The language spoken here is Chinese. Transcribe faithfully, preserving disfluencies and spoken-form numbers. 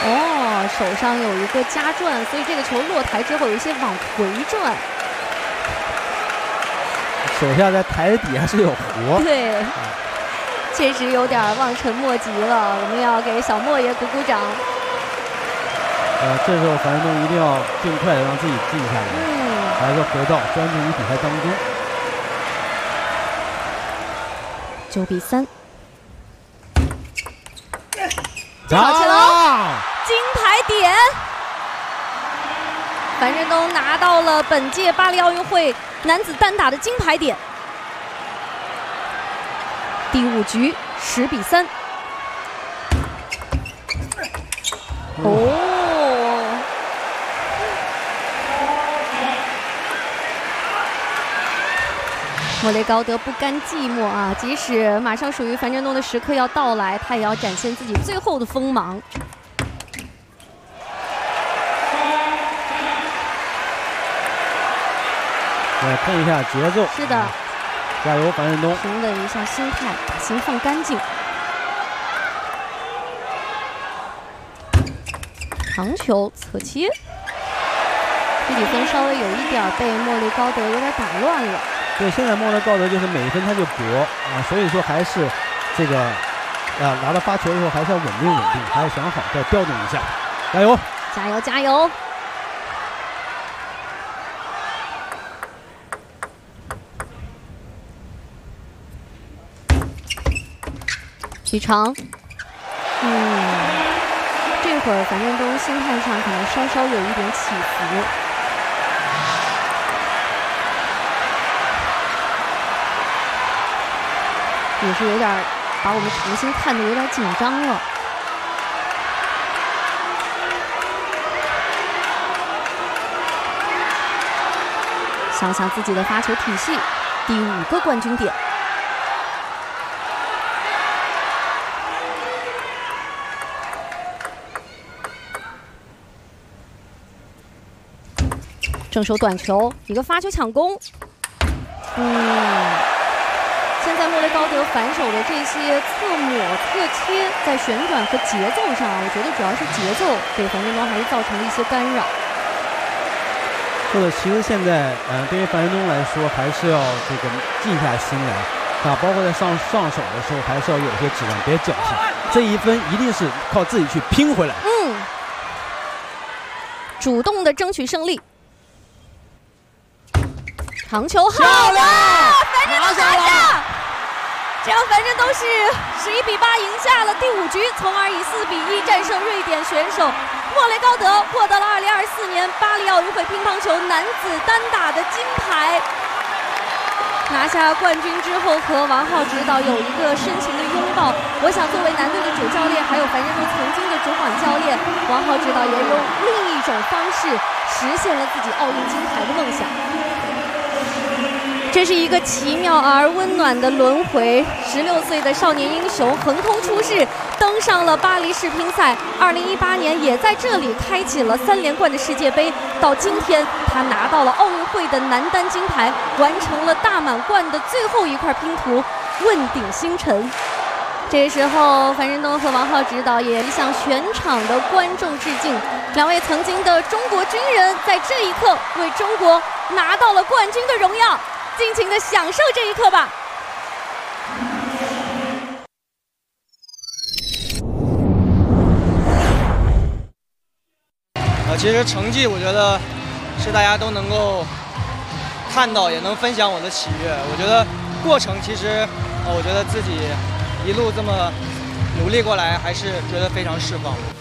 哦，手上有一个夹转，所以这个球落台之后有一些往回转。 手下在台底还是有活。 对，确实有点望尘莫及了。我们要给小莫爷鼓鼓掌。 呃，这时候樊振东一定要尽快的让自己静下来，嗯，还是回到专注于比赛当中。 九比三。 好起了金牌点，樊振东拿到了本届巴黎奥运会男子单打的金牌点。第五局十比三。哦，莫雷高德不甘寂寞啊！即使马上属于樊振东的时刻要到来，他也要展现自己最后的锋芒。 来看一下节奏。 是的， 加油，樊振东！ 平稳一下心态，把心放干净。长球侧切，这比分稍微有一点被莫雷高德有点打乱了。 对，现在莫雷高德就是每一分他就搏啊，所以说还是这个啊拿到发球的时候还是要稳定稳定，还要想好再调动一下，加油， 加油，加油！许长，嗯，这会儿樊振东心态上可能稍稍有一点起伏。 也是有点把我们重新看得有点紧张了。想想自己的发球体系，第五个冠军点。正手短球，一个发球抢攻，嗯。 现在莫雷高德反手的这些侧抹、侧切，在旋转和节奏上，我觉得主要是节奏给樊振东还是造成了一些干扰。 或者其实现在，呃，对于樊振东来说，还是要这个静下心来啊，包括在上上手的时候，还是要有些质量，别侥幸。这一分一定是靠自己去拼回来。 嗯，主动的争取胜利。长球好了，樊振东拿下。 这样，樊振东是十一比八赢下了第五局，从而以四比一战胜瑞典选手莫雷高德，获得了二零二四年巴黎奥运会乒乓球男子单打的金牌。拿下冠军之后，和王浩指导有一个深情的拥抱。我想，作为男队的主教练，还有樊振东曾经的主管教练，王浩指导也用另一种方式实现了自己奥运金牌的梦想。 这是一个奇妙而温暖的轮回。十六岁的少年英雄横空出世，登上了巴黎世乒赛。二零一八年也在这里开启了三连冠的世界杯。到今天，他拿到了奥运会的男单金牌，完成了大满贯的最后一块拼图，问鼎星辰。这时候，樊振东和王浩指导也向全场的观众致敬。两位曾经的中国军人，在这一刻为中国拿到了冠军的荣耀。 尽情的享受这一刻吧。 呃，其实成绩我觉得是大家都能够看到，也能分享我的喜悦。我觉得过程其实，呃，我觉得自己一路这么努力过来，还是觉得非常释放。